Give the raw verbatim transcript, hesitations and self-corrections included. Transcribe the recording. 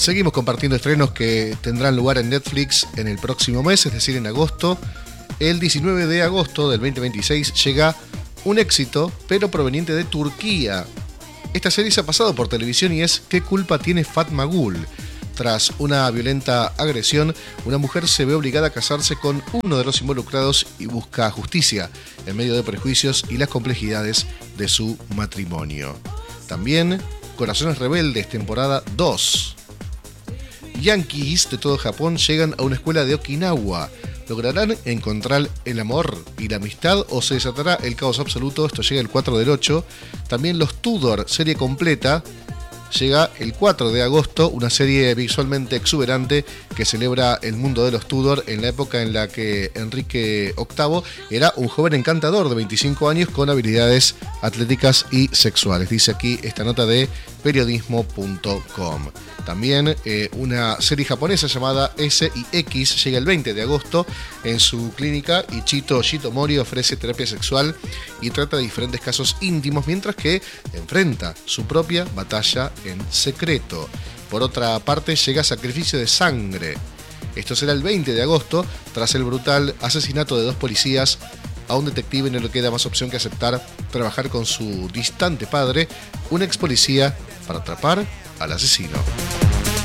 Seguimos compartiendo estrenos que tendrán lugar en Netflix en el próximo mes, es decir, en agosto. El diecinueve de agosto del veinte veintiséis llega un éxito, pero proveniente de Turquía. Esta serie se ha pasado por televisión y es ¿Qué culpa tiene Fatma Gul? Tras una violenta agresión, una mujer se ve obligada a casarse con uno de los involucrados y busca justicia en medio de prejuicios y las complejidades de su matrimonio. También Corazones Rebeldes, temporada dos. Yankees de todo Japón llegan a una escuela de Okinawa. ¿Lograrán encontrar el amor y la amistad o se desatará el caos absoluto? Esto llega el cuatro del ocho. También Los Tudor, serie completa, llega el cuatro de agosto, una serie visualmente exuberante que celebra el mundo de los Tudor en la época en la que Enrique octavo era un joven encantador de veinticinco años con habilidades atléticas y sexuales. Dice aquí esta nota de periodismo punto com. También eh, una serie japonesa llamada S y X llega el veinte de agosto en su clínica. Ichito Shitomori ofrece terapia sexual y trata de diferentes casos íntimos mientras que enfrenta su propia batalla en secreto. Por otra parte, llega Sacrificio de Sangre. Esto será el veinte de agosto. Tras el brutal asesinato de dos policías, a un detective no le queda más opción que aceptar trabajar con su distante padre, un ex policía, para atrapar al asesino.